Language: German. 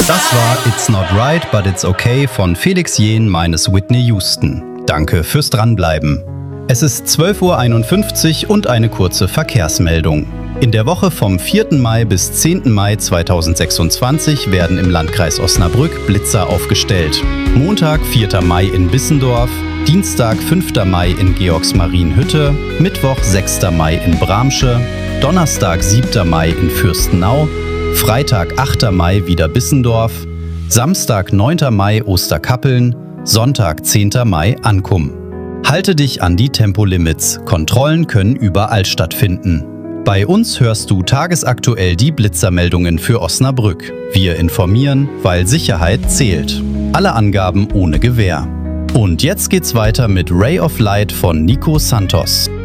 Das war It's Not Right, But It's Okay von Felix Jähn meines Whitney Houston. Danke fürs Dranbleiben. Es ist 12:51 Uhr und eine kurze Verkehrsmeldung. In der Woche vom 4. Mai bis 10. Mai 2026 werden im Landkreis Osnabrück Blitzer aufgestellt. Montag, 4. Mai in Bissendorf, Dienstag, 5. Mai in Georgsmarienhütte, Mittwoch, 6. Mai in Bramsche, Donnerstag, 7. Mai in Fürstenau, Freitag, 8. Mai wieder Bissendorf, Samstag, 9. Mai Osterkappeln, Sonntag, 10. Mai Ankum. Halte dich an die Tempolimits. Kontrollen können überall stattfinden. Bei uns hörst du tagesaktuell die Blitzermeldungen für Osnabrück. Wir informieren, weil Sicherheit zählt. Alle Angaben ohne Gewähr. Und jetzt geht's weiter mit Ray of Light von Nico Santos.